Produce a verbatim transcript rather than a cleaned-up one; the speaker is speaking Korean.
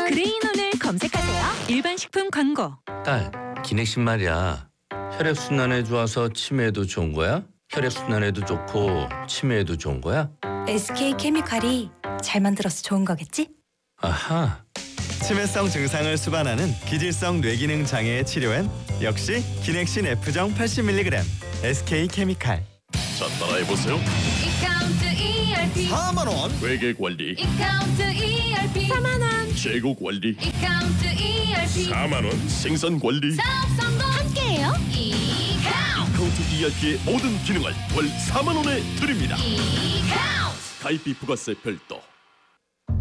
그레이놀을 검색하세요. 일반 식품 광고. 딸, 기넥신 말이야. 혈액순환에 좋아서 치매에도 좋은 거야? 혈액순환에도 좋고 치매에도 좋은 거야? 에스케이케미칼이 잘 만들어서 좋은 거겠지? 아하. 치매성 증상을 수반하는 기질성 뇌기능 장애의 치료엔 역시 기넥신 F정 팔십 밀리그램 에스케이케미칼. 자, 따라해보세요. 이카운트 이알피 사만 원. 회계 관리. 이카운트 이알피 사만 원 재고 관리. 이카운트 이알피 사만 원. 생산 관리. 사업 성공 함께해요. 이카운트 카운트 이알피의 모든 기능을 월 사만 원에 드립니다. 이카운트 가입비 부가세 별도.